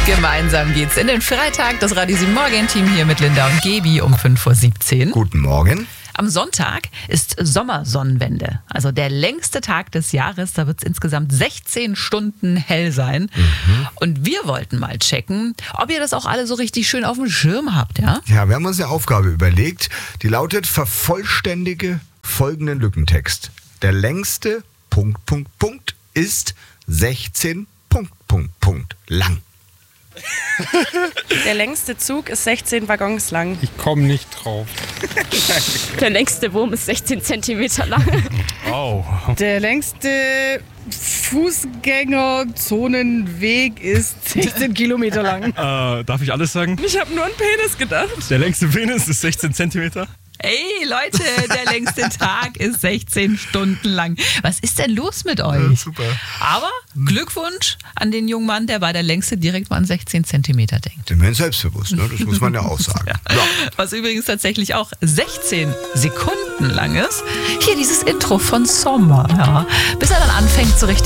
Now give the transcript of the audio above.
Gemeinsam geht's in den Freitag. Das Radio 7 Morgen-Team hier mit Linda und Gebi um 5:17 Uhr. Guten Morgen. Am Sonntag ist Sommersonnenwende, also der längste Tag des Jahres. Da wird es insgesamt 16 Stunden hell sein. Und wir wollten mal checken, ob ihr das auch alle so richtig schön auf dem Schirm habt, ja? Ja, wir haben uns eine Aufgabe überlegt, die lautet: Vervollständige folgenden Lückentext. Der längste ... ist 16 ... lang. Der längste Zug ist 16 Waggons lang. Ich komme nicht drauf. Der längste Wurm ist 16 Zentimeter lang. Oh. Der längste Fußgängerzonenweg ist 16 Kilometer lang. Darf ich alles sagen? Ich habe nur an Penis gedacht. Der längste Penis ist 16 Zentimeter. Ey, Leute, der längste Tag ist 16 Stunden lang. Was ist denn los mit euch? Ja, super. Aber Glückwunsch an den jungen Mann, der bei der Längste direkt mal an 16 Zentimeter denkt. Immerhin selbstbewusst, ne? Das muss man ja auch sagen. Ja. Was übrigens tatsächlich auch 16 Sekunden lang ist. Hier dieses Intro von Sommer. Ja. Bis er dann anfängt, so richtig